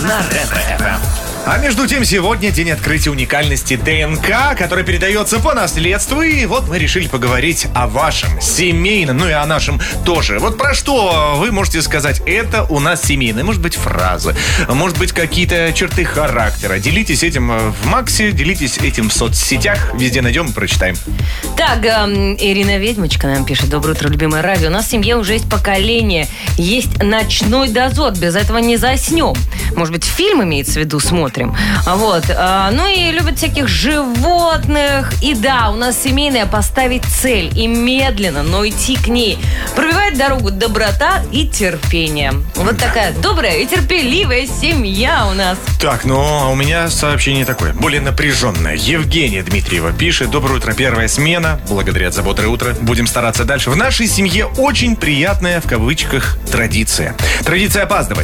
на Ретро-ФМ. А между тем, сегодня день открытия уникальности ДНК, который передается по наследству. И вот мы решили поговорить о вашем семейном, ну и о нашем тоже. Вот про что вы можете сказать, это у нас семейное. Может быть, фразы, может быть, какие-то черты характера. Делитесь этим в Максе, делитесь этим в соцсетях. Везде найдем и прочитаем. Так, Ирина Ведьмочка нам пишет. Доброе утро, любимое радио. У нас в семье уже есть поколение. Есть ночной дозор. Без этого не заснем. Может быть, фильм имеется в виду, смотрим. Вот. Ну и любят всяких животных. И да, у нас семейное поставить цель. И медленно, но идти к ней. Пробивает дорогу доброта и терпение. Вот такая добрая и терпеливая семья у нас. Так, ну, а у меня сообщение такое, более напряженное. Евгения Дмитриева пишет. Доброе утро, первая смена. Благодарят за бодрое утро. Будем стараться дальше. В нашей семье очень приятная, в кавычках, традиция. Традиция опаздывать.